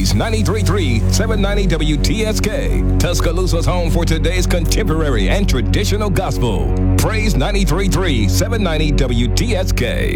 Praise 93.3, 790 WTSK. Tuscaloosa's home for today's contemporary and traditional gospel. Praise 93.3, 790 WTSK.